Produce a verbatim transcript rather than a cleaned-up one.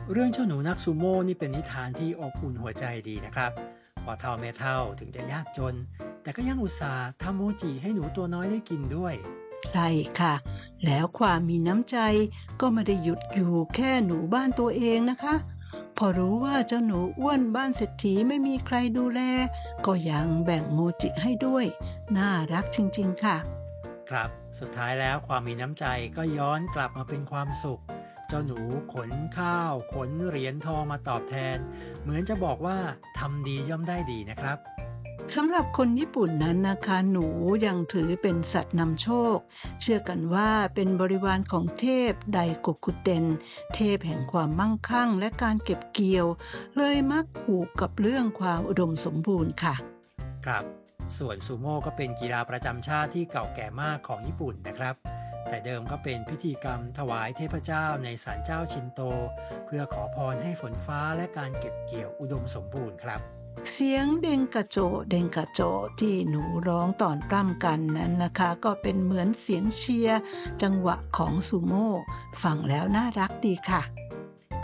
เรื่องเจ้าหนูนักซูโม่นี่เป็นนิทานที่อบอุ่นหัวใจดีนะครับพอเท่าแม่เท่าถึงจะยากจนแต่ก็ยังอุตส่าห์ทำโมจิให้หนูตัวน้อยได้กินด้วยใช่ค่ะแล้วความมีน้ำใจก็ไม่ได้หยุดอยู่แค่หนูบ้านตัวเองนะคะพอรู้ว่าเจ้าหนูอ้วนบ้านเศรษฐีไม่มีใครดูแลก็ยังแบ่งโมจิให้ด้วยน่ารักจริงๆค่ะครับสุดท้ายแล้วความมีน้ำใจก็ย้อนกลับมาเป็นความสุขเจ้าหนูขนข้าวขนเหรียญทองมาตอบแทนเหมือนจะบอกว่าทำดีย่อมได้ดีนะครับสำหรับคนญี่ปุ่นนั้นนะคะหนูยังถือเป็นสัตว์นำโชคเชื่อกันว่าเป็นบริวารของเทพไดโกคุเตนเทพแห่งความมั่งคั่งและการเก็บเกี่ยวเลยมักผูกกับเรื่องความอุดมสมบูรณ์ค่ะครับส่วนซูโม่ก็เป็นกีฬาประจำชาติที่เก่าแก่มากของญี่ปุ่นนะครับแต่เดิมก็เป็นพิธีกรรมถวายเทพเจ้าในศาลเจ้าชินโตเพื่อขอพรให้ฝนฟ้าและการเก็บเกี่ยวอุดมสมบูรณ์ครับเสียงเดงกะโจเดงกะโจที่หนูร้องตอนปล้ำกันนั้นนะคะก็เป็นเหมือนเสียงเชียร์จังหวะของซูโม่ฟังแล้วน่ารักดีค่ะ